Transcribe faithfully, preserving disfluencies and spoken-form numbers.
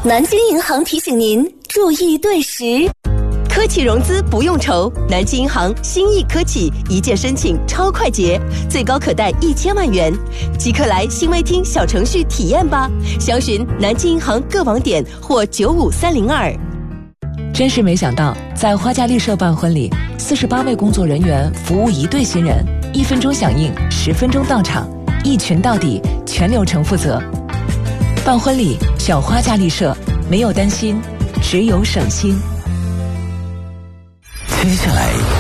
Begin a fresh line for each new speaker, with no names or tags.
南京银行提醒您注意对时。科企融资不用愁，南京银行新意科企一键申请超快捷，最高可贷一千万元，即刻来新微厅小程序体验吧。详询南京银行各网点或九五三零二。
真是没想到，在花家丽舍办婚礼，四十八位工作人员服务一对新人，一分钟响应，十分钟到场，一群到底，全流程负责。办婚礼，小花家丽舍，没有担心，只有省心。
接下来